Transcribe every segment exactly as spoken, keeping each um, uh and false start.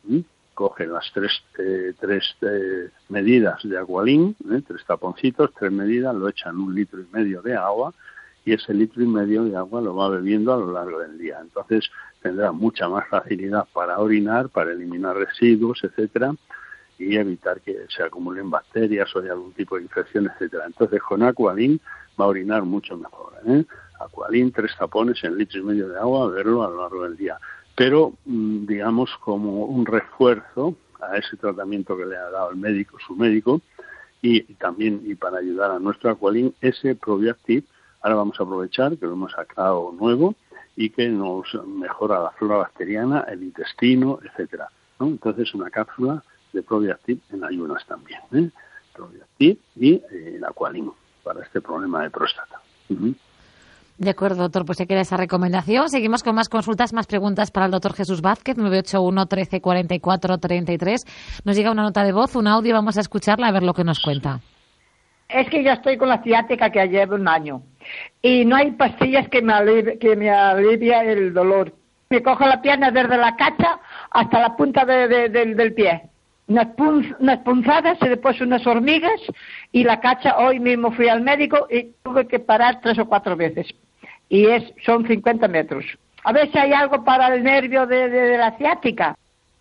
¿Mm? Coge las tres, eh, tres eh, medidas de Aqualin, ¿eh? tres taponcitos, tres medidas, lo echa en un litro y medio de agua y ese litro y medio de agua lo va bebiendo a lo largo del día. Entonces tendrá mucha más facilidad para orinar, para eliminar residuos, etcétera, y evitar que se acumulen bacterias o de algún tipo de infección, etcétera. Entonces con Aqualin va a orinar mucho mejor, ¿eh? Aqualin, tres tapones en litro y medio de agua, beberlo a lo largo del día. Pero, digamos, como un refuerzo a ese tratamiento que le ha dado el médico, su médico, y, y también y para ayudar a nuestro Aqualin, ese Probiactive, ahora vamos a aprovechar que lo hemos sacado nuevo y que nos mejora la flora bacteriana, el intestino, etcétera, ¿no? Entonces, una cápsula de Probiactive en ayunas también, ¿eh? Probiactive y eh, el Aqualin para este problema de próstata. Uh-huh. De acuerdo, doctor, pues se queda esa recomendación. Seguimos con más consultas, más preguntas para el doctor Jesús Vázquez, nueve ocho uno, trece, cuarenta y cuatro, treinta y tres. Nos llega una nota de voz, un audio, vamos a escucharla a ver lo que nos cuenta. Es que ya estoy con la ciática que llevo un año y no hay pastillas que me alivie, que me alivia el dolor. Me cojo la pierna desde la cacha hasta la punta de, de, de, del pie. Unas, punz, unas punzadas y después unas hormigas y la cacha. Hoy mismo fui al médico y tuve que parar tres o cuatro veces. Y es son cincuenta metros. A ver si hay algo para el nervio de, de, de la ciática.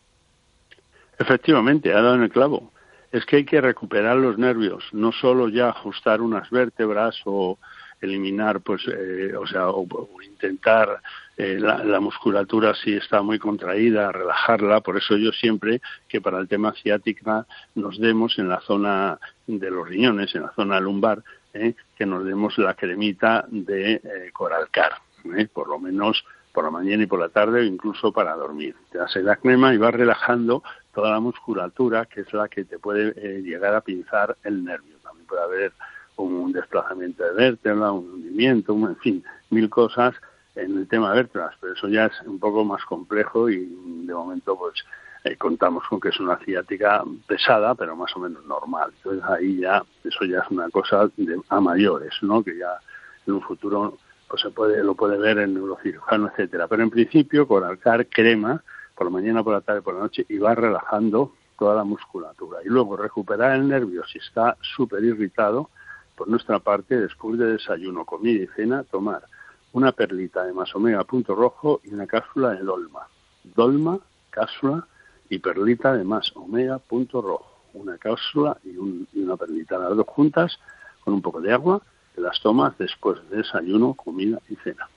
Efectivamente, ha dado en el clavo. Es que hay que recuperar los nervios, no solo ya ajustar unas vértebras o eliminar, pues, eh, o sea, o, o intentar eh, la, la musculatura si está muy contraída, relajarla. Por eso yo siempre que para el tema ciática nos demos en la zona de los riñones, en la zona lumbar, ¿eh? que nos demos la cremita de eh, Coralcar, ¿eh? por lo menos por la mañana y por la tarde, o incluso para dormir. Te das la crema y vas relajando toda la musculatura, que es la que te puede eh, llegar a pinzar el nervio. También puede haber un desplazamiento de vértebra, un hundimiento, un, en fin, mil cosas en el tema de vértebras, pero eso ya es un poco más complejo y de momento pues Eh, contamos con que es una ciática pesada, pero más o menos normal. Entonces ahí ya, eso ya es una cosa de, a mayores, ¿no? Que ya en un futuro pues se puede, lo puede ver el neurocirujano, etcétera. Pero en principio, Coralcar crema por la mañana, por la tarde, por la noche y va relajando toda la musculatura. Y luego recuperar el nervio si está súper irritado, por nuestra parte, después de desayuno, comida y cena, tomar una perlita de Masomega punto rojo y una cápsula de Dolma. Dolma, cápsula y perlita de más omega punto rojo, una cápsula y, un, y una perlita, las dos juntas con un poco de agua, que las tomas después de desayuno, comida y cena.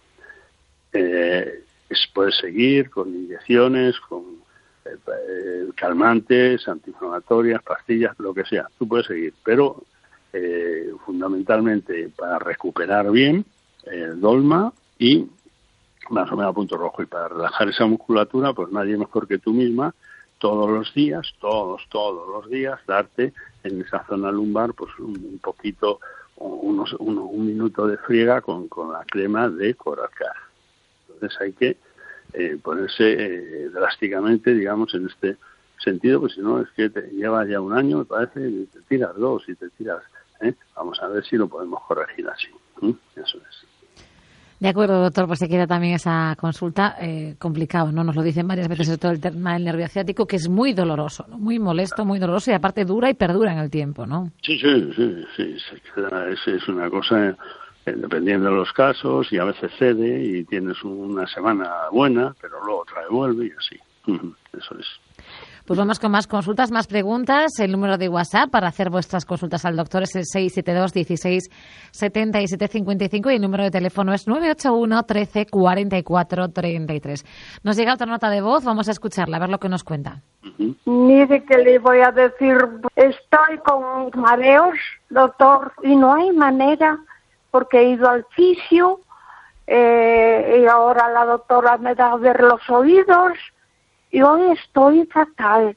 Eh, es, puedes seguir con inyecciones, con eh, eh, calmantes, antiinflamatorias, pastillas, lo que sea, tú puedes seguir, pero eh, fundamentalmente para recuperar bien el eh, Dolma y más omega punto rojo, y para relajar esa musculatura, pues nadie mejor que tú misma, todos los días, todos, todos los días, darte en esa zona lumbar pues un, un poquito, unos, uno, un minuto de friega con, con la crema de Coralcar. Entonces hay que eh, ponerse eh, drásticamente, digamos, en este sentido, pues si no es que te lleva ya un año, me parece, y te tiras dos y te tiras, ¿eh? Vamos a ver si lo podemos corregir así. ¿eh? Eso es. De acuerdo, doctor, pues se queda también esa consulta eh, complicado, ¿no? Nos lo dicen varias veces, sobre todo el tema del nervio ciático, que es muy doloroso, ¿no? Muy molesto, muy doloroso y aparte dura y perdura en el tiempo, ¿no? Sí, sí, sí, sí. Es, es una cosa, eh, dependiendo de los casos, y a veces cede y tienes una semana buena, pero luego otra vez vuelve y así. Eso es. Pues vamos con más consultas, más preguntas. El número de WhatsApp para hacer vuestras consultas al doctor es el seis siete dos, dieciséis, setenta y siete cincuenta y cinco y el número de teléfono es nueve ocho uno, trece, cuarenta y cuatro, treinta y tres. Nos llega otra nota de voz, vamos a escucharla, a ver lo que nos cuenta. Uh-huh. Mire que le voy a decir, estoy con mareos, doctor, y no hay manera, porque he ido al fisio eh, y ahora la doctora me da a ver los oídos. Y hoy estoy fatal.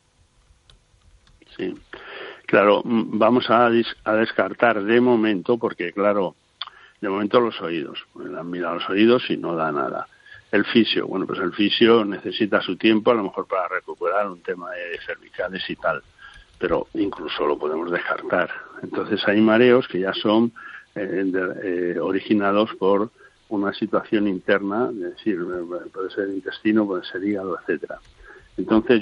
Sí, claro, vamos a, dis- a descartar de momento, porque claro, de momento los oídos. Le han mirado los oídos y no da nada. El fisio, bueno, pues el fisio necesita su tiempo, a lo mejor para recuperar un tema de cervicales y tal, pero incluso lo podemos descartar. Entonces hay mareos que ya son eh, de, eh, originados por una situación interna, es decir, puede ser intestino, puede ser hígado, etcétera. Entonces